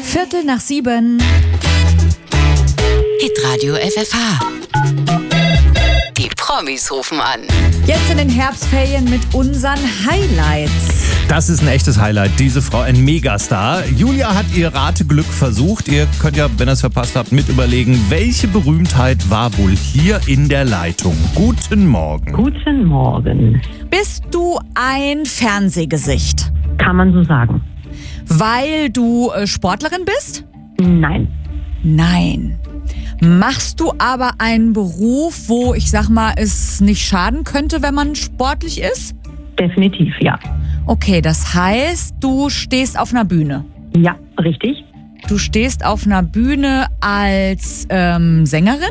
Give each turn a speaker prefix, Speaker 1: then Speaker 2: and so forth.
Speaker 1: 6:15.
Speaker 2: Hitradio FFH. Die Promis rufen an.
Speaker 1: Jetzt in den Herbstferien mit unseren Highlights.
Speaker 3: Das ist ein echtes Highlight. Diese Frau, ein Megastar. Julia hat ihr Rateglück versucht. Ihr könnt ja, wenn ihr es verpasst habt, mit überlegen, welche Berühmtheit war wohl hier in der Leitung. Guten Morgen.
Speaker 4: Guten Morgen.
Speaker 1: Bist du ein Fernsehgesicht?
Speaker 4: Kann man so sagen?
Speaker 1: Weil du Sportlerin bist?
Speaker 4: Nein.
Speaker 1: Nein. Machst du aber einen Beruf, wo, ich sag mal, es nicht schaden könnte, wenn man sportlich ist?
Speaker 4: Definitiv, ja.
Speaker 1: Okay, das heißt, du stehst auf einer Bühne.
Speaker 4: Ja, richtig.
Speaker 1: Du stehst auf einer Bühne als Sängerin?